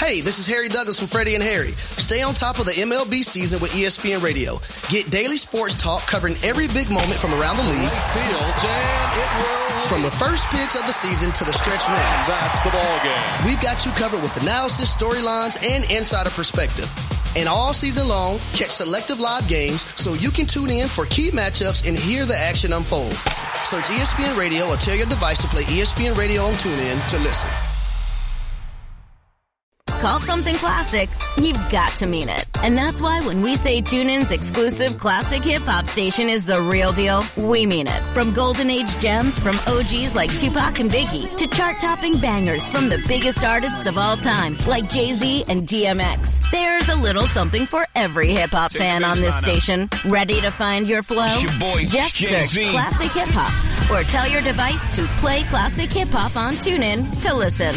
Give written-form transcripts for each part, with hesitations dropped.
Hey, this is Harry Douglas from Freddie and Harry. Stay on top of the MLB season with ESPN Radio. Get daily sports talk covering every big moment from around the league. From the first pitch of the season to the stretch run. That's the ball game. We've got you covered with analysis, storylines, and insider perspective. And all season long, catch selective live games so you can tune in for key matchups and hear the action unfold. Search ESPN Radio or tell your device to play ESPN Radio on TuneIn to listen. Call something classic, you've got to mean it. And that's why when we say TuneIn's exclusive classic hip-hop station is the real deal, we mean it. From golden age gems from OGs like Tupac and Biggie to chart-topping bangers from the biggest artists of all time like Jay-Z and DMX. There's a little something for every hip-hop fan on this station. Ready to find your flow? Your boy, just Jay-Z. search Classic Hip-Hop or tell your device to play Classic Hip-Hop on TuneIn to listen.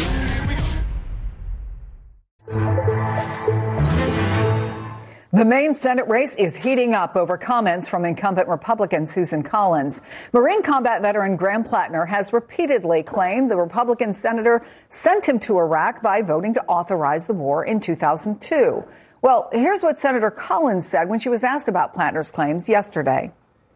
The Maine Senate race is heating up over comments from incumbent Republican Susan Collins. Marine combat veteran Graham Plattner has repeatedly claimed the Republican senator sent him to Iraq by voting to authorize the war in 2002. Well, here's what Senator Collins said when she was asked about Plattner's claims yesterday.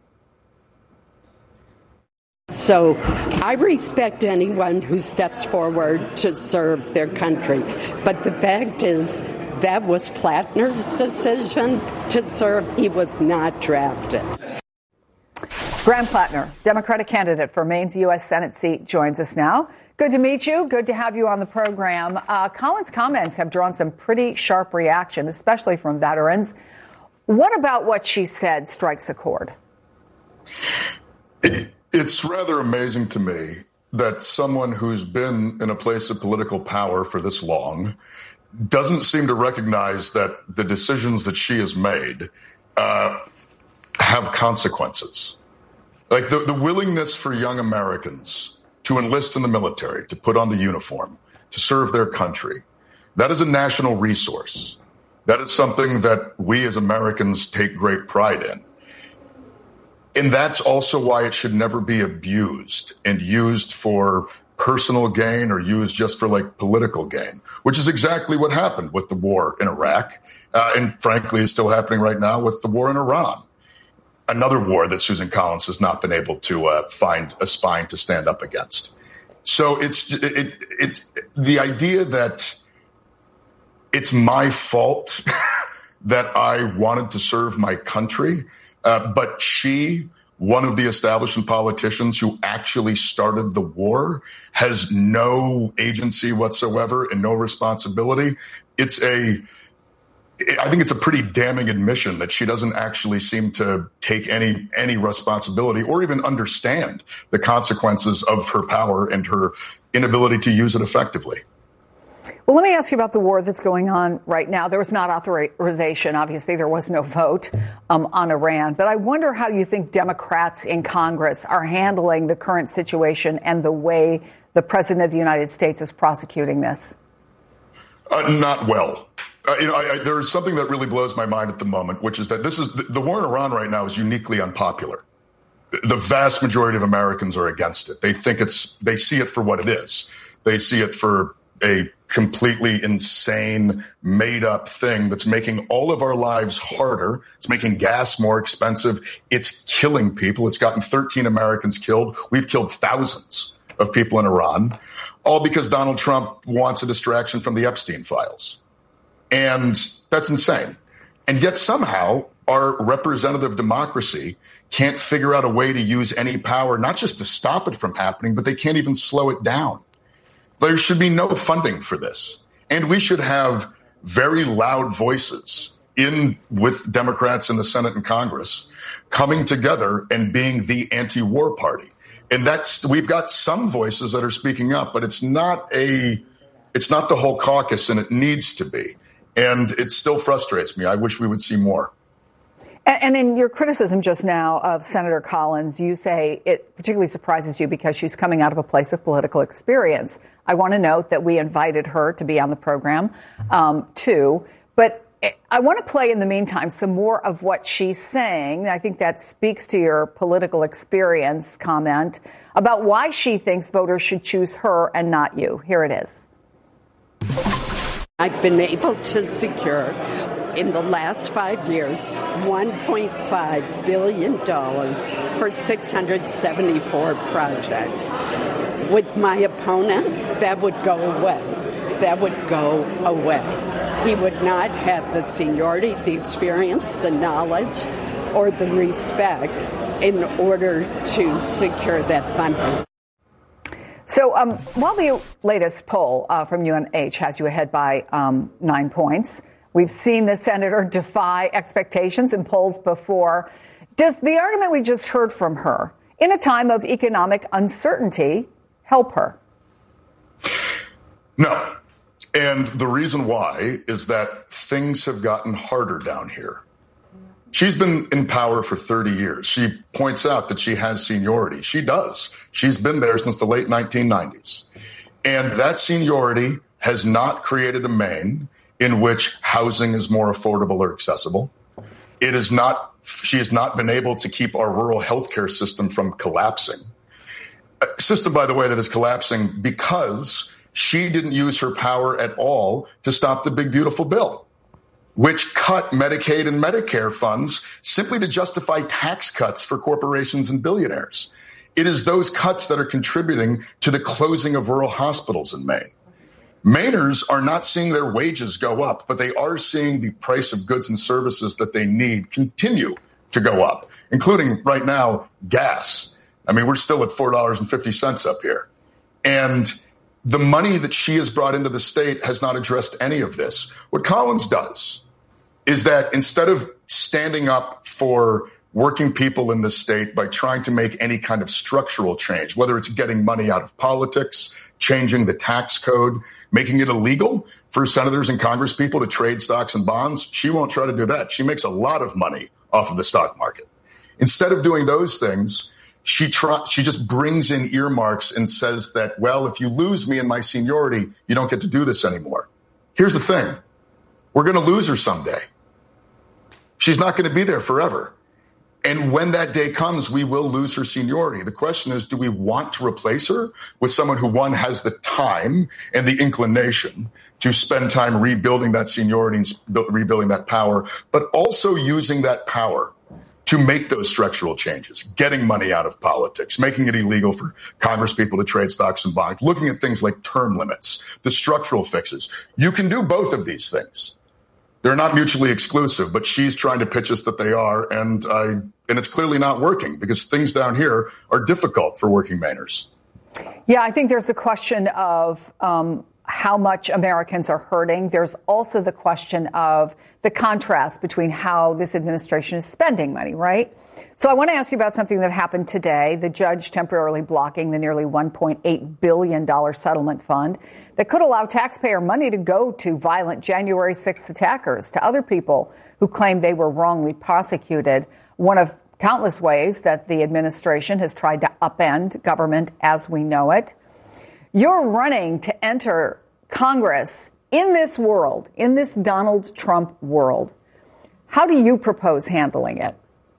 So I respect anyone who steps forward to serve their country. But the fact is, that was Plattner's decision to serve. He was not drafted. Graham Plattner, Democratic candidate for Maine's U.S. Senate seat, joins us now. Good to meet you. Good to have you on the program. Collins' comments have drawn some pretty sharp reaction, especially from veterans. What about what she said strikes a chord? It's rather amazing to me that someone who's been in a place of political power for this long doesn't seem to recognize that the decisions that she has made have consequences. Like the willingness for young Americans to enlist in the military, to put on the uniform, to serve their country. That is a national resource. That is something that we as Americans take great pride in. And that's also why it should never be abused and used for personal gain or used just for like political gain, which is exactly what happened with the war in Iraq. And frankly, is still happening right now with the war in Iran. Another war that Susan Collins has not been able to find a spine to stand up against. So it's the idea that it's my fault that I wanted to serve my country. But she, one of the establishment politicians who actually started the war, has no agency whatsoever and no responsibility. I think it's a pretty damning admission that she doesn't actually seem to take any responsibility or even understand the consequences of her power and her inability to use it effectively. Well, let me ask you about the war that's going on right now. There was not authorization. Obviously, there was no vote on Iran. But I wonder how you think Democrats in Congress are handling the current situation and the way the president of the United States is prosecuting this. Not well. There is something that really blows my mind at the moment, which is that the war in Iran right now is uniquely unpopular. The vast majority of Americans are against it. They see it for what it is. They see it for a completely insane, made-up thing that's making all of our lives harder. It's making gas more expensive. It's killing people. It's gotten 13 Americans killed. We've killed thousands of people in Iran, all because Donald Trump wants a distraction from the Epstein files. And that's insane. And yet somehow our representative democracy can't figure out a way to use any power, not just to stop it from happening, but they can't even slow it down. There should be no funding for this. And we should have very loud voices with Democrats in the Senate and Congress coming together and being the anti-war party. And we've got some voices that are speaking up, but it's not the whole caucus, and it needs to be. And it still frustrates me. I wish we would see more. And in your criticism just now of Senator Collins, you say it particularly surprises you because she's coming out of a place of political experience. I want to note that we invited her to be on the program, too. But I want to play, in the meantime, some more of what she's saying. I think that speaks to your political experience comment about why she thinks voters should choose her and not you. Here it is. I've been able to secure, in the last 5 years, $1.5 billion for 674 projects. With my opponent, that would go away. That would go away. He would not have the seniority, the experience, the knowledge, or the respect in order to secure that funding. So while the latest poll from UNH has you ahead by 9 points, we've seen the senator defy expectations in polls before. Does the argument we just heard from her, in a time of economic uncertainty, help her? No. And the reason why is that things have gotten harder down here. She's been in power for 30 years. She points out that she has seniority. She does. She's been there since the late 1990s. And that seniority has not created a Maine in which housing is more affordable or accessible. She has not been able to keep our rural healthcare system from collapsing. A system, by the way, that is collapsing because she didn't use her power at all to stop the big, beautiful bill, which cut Medicaid and Medicare funds simply to justify tax cuts for corporations and billionaires. It is those cuts that are contributing to the closing of rural hospitals in Maine. Mainers are not seeing their wages go up, but they are seeing the price of goods and services that they need continue to go up, including right now, gas. I mean, we're still at $4.50 up here. And the money that she has brought into the state has not addressed any of this. What Collins does is that instead of standing up for working people in the state by trying to make any kind of structural change, whether it's getting money out of politics, changing the tax code, making it illegal for senators and congresspeople to trade stocks and bonds, she won't try to do that. She makes a lot of money off of the stock market. Instead of doing those things, she just brings in earmarks and says that, well, if you lose me in my seniority, you don't get to do this anymore. Here's the thing. We're going to lose her someday. She's not going to be there forever. And when that day comes, we will lose her seniority. The question is, do we want to replace her with someone who, one, has the time and the inclination to spend time rebuilding that seniority and rebuilding that power, but also using that power to make those structural changes, getting money out of politics, making it illegal for congresspeople to trade stocks and bonds, looking at things like term limits, the structural fixes. You can do both of these things. They're not mutually exclusive, but she's trying to pitch us that they are, and it's clearly not working because things down here are difficult for working Mainers. Yeah, I think there's the question of how much Americans are hurting. There's also the question of the contrast between how this administration is spending money, right? So I want to ask you about something that happened today. The judge temporarily blocking the nearly $1.8 billion settlement fund that could allow taxpayer money to go to violent January 6th attackers, to other people who claim they were wrongly prosecuted. One of countless ways that the administration has tried to upend government as we know it. You're running to enter Congress in this world, in this Donald Trump world. How do you propose handling it?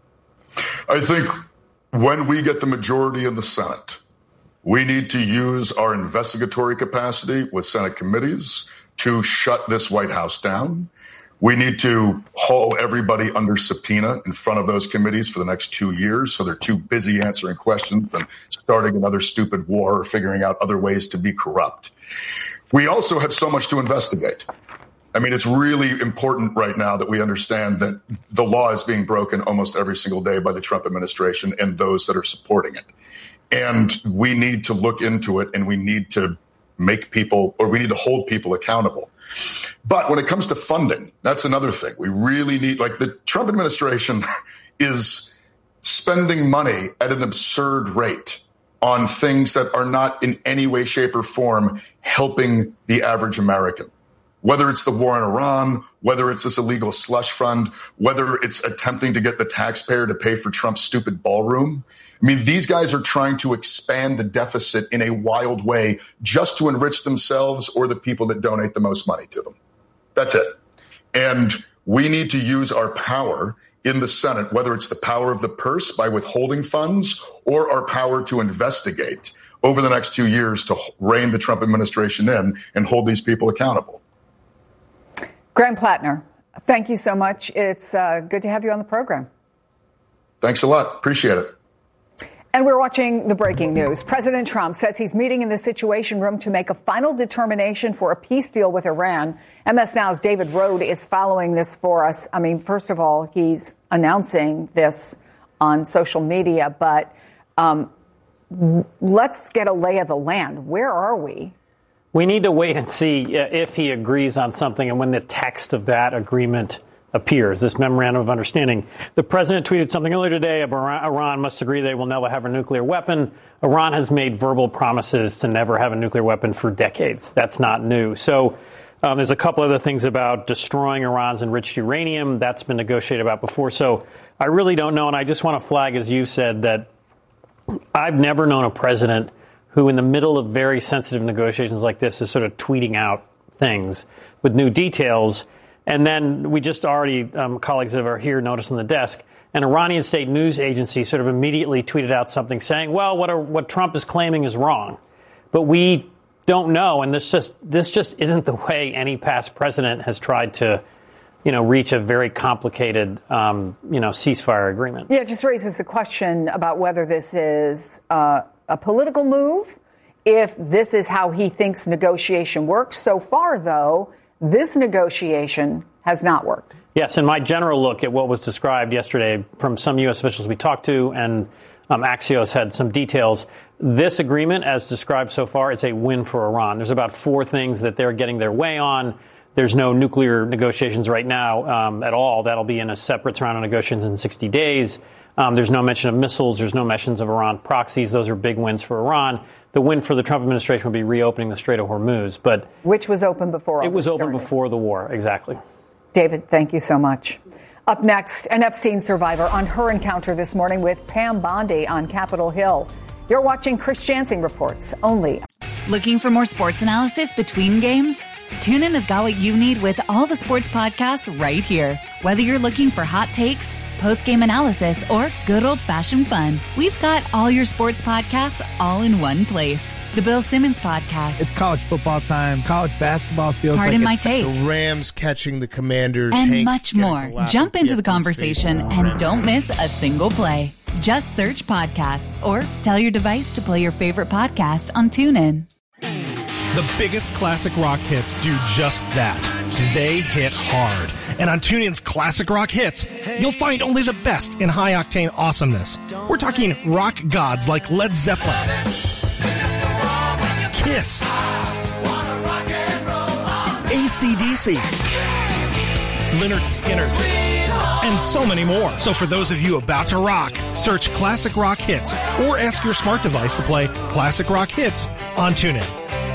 I think when we get the majority in the Senate, we need to use our investigatory capacity with Senate committees to shut this White House down. We need to haul everybody under subpoena in front of those committees for the next 2 years so they're too busy answering questions and starting another stupid war or figuring out other ways to be corrupt. We also have so much to investigate. I mean, it's really important right now that we understand that the law is being broken almost every single day by the Trump administration and those that are supporting it. And we need to look into it, and we need to we need to hold people accountable. But when it comes to funding, that's another thing. We really need, like, the Trump administration is spending money at an absurd rate on things that are not in any way, shape, or form helping the average American. Whether it's the war in Iran, whether it's this illegal slush fund, whether it's attempting to get the taxpayer to pay for Trump's stupid ballroom. I mean, these guys are trying to expand the deficit in a wild way just to enrich themselves or the people that donate the most money to them. That's it. And we need to use our power in the Senate, whether it's the power of the purse by withholding funds or our power to investigate over the next 2 years to rein the Trump administration in and hold these people accountable. Graham Plattner, thank you so much. It's good to have you on the program. Thanks a lot. Appreciate it. And we're watching the breaking news. President Trump says he's meeting in the Situation Room to make a final determination for a peace deal with Iran. MS Now's David Rode is following this for us. I mean, first of all, he's announcing this on social media, but let's get a lay of the land. Where are we? We need to wait and see if he agrees on something and when the text of that agreement appears, this memorandum of understanding. The president tweeted something earlier today about Iran must agree they will never have a nuclear weapon. Iran has made verbal promises to never have a nuclear weapon for decades. That's not new. So there's a couple other things about destroying Iran's enriched uranium. That's been negotiated about before. So I really don't know. And I just want to flag, as you said, that I've never known a president who in the middle of very sensitive negotiations like this is sort of tweeting out things with new details. And then we just already, colleagues that are here noticed on the desk, an Iranian state news agency sort of immediately tweeted out something saying, well, what Trump is claiming is wrong. But we don't know. And this just isn't the way any past president has tried to, reach a very complicated, ceasefire agreement. Yeah, it just raises the question about whether this is a political move, if this is how he thinks negotiation works. So far, though, this negotiation has not worked. Yes, and my general look at what was described yesterday from some U.S. officials we talked to, and Axios had some details. This agreement, as described so far, is a win for Iran. There's about 4 things that they're getting their way on. There's no nuclear negotiations right now at all. That'll be in a separate round of negotiations in 60 days. There's no mention of missiles. There's no mentions of Iran proxies. Those are big wins for Iran. The win for the Trump administration would be reopening the Strait of Hormuz. Which was open before all It was this open started. before the war, exactly. David, thank you so much. Up next, an Epstein survivor on her encounter this morning with Pam Bondi on Capitol Hill. You're watching Chris Jansing Reports only. Looking for more sports analysis between games? TuneIn has got what you need with all the sports podcasts right here. Whether you're looking for hot takes, post-game analysis, or good old-fashioned fun, we've got all your sports podcasts all in one place. The Bill Simmons Podcast. It's college football time. College basketball feels Pardon like my take. The Rams catching the Commanders. And Hank much more. Jump into the conversation and don't miss a single play. Just search podcasts or tell your device to play your favorite podcast on TuneIn. The biggest classic rock hits do just that. They hit hard. And on TuneIn's Classic Rock Hits, you'll find only the best in high-octane awesomeness. We're talking rock gods like Led Zeppelin, Kiss, AC/DC, Lynyrd Skynyrd, and so many more. So for those of you about to rock, search Classic Rock Hits or ask your smart device to play Classic Rock Hits on TuneIn.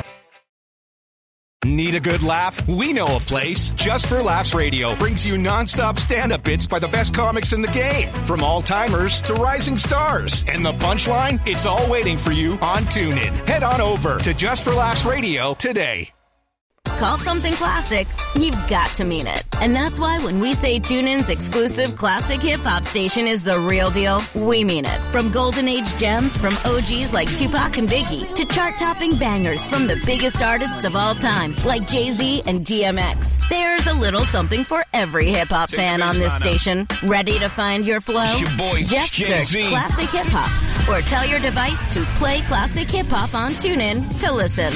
Need a good laugh? We know a place. Just for Laughs Radio brings you nonstop stand-up bits by the best comics in the game. From all-timers to rising stars. And the punchline? It's all waiting for you on TuneIn. Head on over to Just for Laughs Radio today. Call something classic, you've got to mean it. And that's why when we say TuneIn's exclusive classic hip-hop station is the real deal, we mean it. From golden age gems from OGs like Tupac and Biggie to chart-topping bangers from the biggest artists of all time like Jay-Z and DMX. There's a little something for every hip-hop fan on this station. Ready to find your flow? It's your boy, Just Jay-Z. search classic hip-hop or tell your device to play classic hip-hop on TuneIn to listen.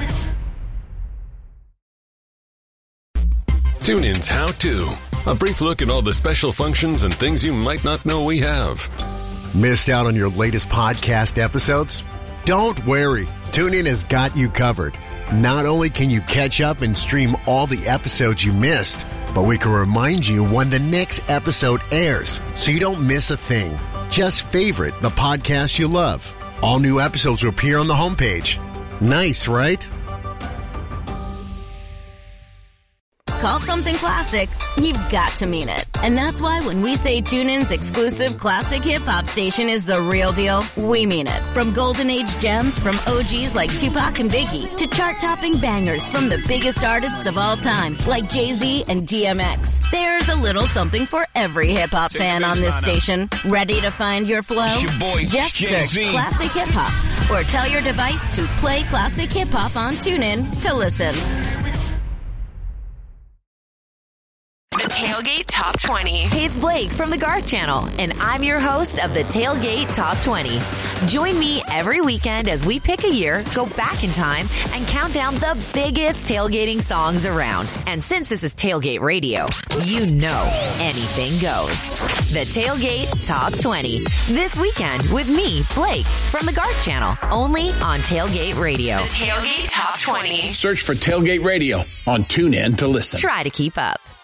TuneIn's How To. A brief look at all the special functions and things you might not know we have. Missed out on your latest podcast episodes? Don't worry. TuneIn has got you covered. Not only can you catch up and stream all the episodes you missed, but we can remind you when the next episode airs so you don't miss a thing. Just favorite the podcast you love. All new episodes will appear on the homepage. Nice, right? Call something classic, you've got to mean it. And that's why when we say TuneIn's exclusive classic hip-hop station is the real deal, we mean it. From golden age gems from OGs like Tupac and Biggie to chart-topping bangers from the biggest artists of all time like Jay-Z and DMX. There's a little something for every hip-hop fan on this station. Ready to find your flow? It's your boy, Just Jay-Z. search classic hip-hop or tell your device to play classic hip-hop on TuneIn to listen. Tailgate Top 20. Hey, it's Blake from the Garth Channel, and I'm your host of the Tailgate Top 20. Join me every weekend as we pick a year, go back in time, and count down the biggest tailgating songs around. And since this is Tailgate Radio, you know anything goes. The Tailgate Top 20. This weekend with me, Blake, from the Garth Channel, only on Tailgate Radio. The Tailgate Top 20. Search for Tailgate Radio on TuneIn to listen. Try to keep up.